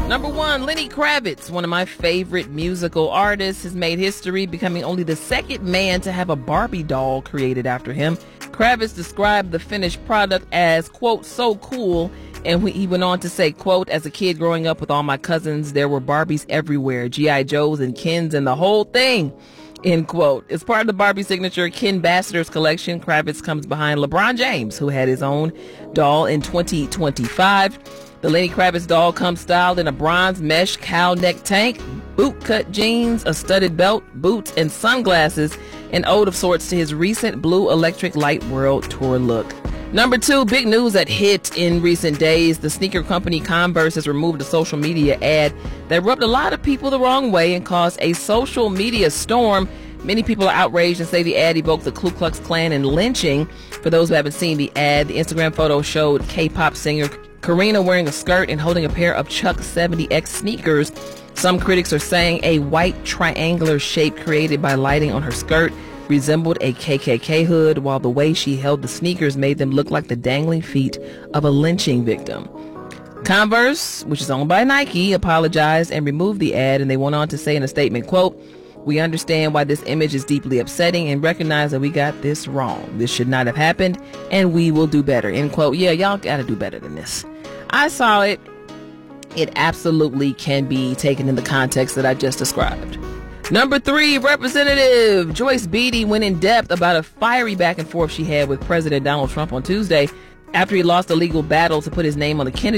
Number 1, Lenny Kravitz, one of my favorite musical artists, has made history, becoming only the second man to have a Barbie doll created after him. Kravitz described the finished product as, quote, so cool, and he went on to say, quote, as a kid growing up with all my cousins, there were Barbies everywhere, G.I. Joes and Kens and the whole thing, end quote. As part of the Barbie signature Ken Ambassadors collection, Kravitz comes behind LeBron James, who had his own doll in 2025. The Lenny Kravitz doll comes styled in a bronze mesh cow neck tank, boot-cut jeans, a studded belt, boots, and sunglasses, an ode of sorts to his recent Blue Electric Light World Tour look. Number 2, big news that hit in recent days. The sneaker company Converse has removed a social media ad that rubbed a lot of people the wrong way and caused a social media storm. Many people are outraged and say the ad evoked the Ku Klux Klan and lynching. For those who haven't seen the ad, the Instagram photo showed K-pop singer Karina wearing a skirt and holding a pair of Chuck 70X sneakers. Some critics are saying a white triangular shape created by lighting on her skirt resembled a KKK hood, while the way she held the sneakers made them look like the dangling feet of a lynching victim. Converse, which is owned by Nike, apologized and removed the ad, and they went on to say in a statement, quote, "We understand why this image is deeply upsetting and recognize that we got this wrong. This should not have happened, and we will do better," end quote. Yeah, y'all gotta do better than this. I saw it. It absolutely can be taken in the context that I just described. Number 3, Representative Joyce Beatty went in depth about a fiery back and forth she had with President Donald Trump on Tuesday after he lost a legal battle to put his name on the Kennedy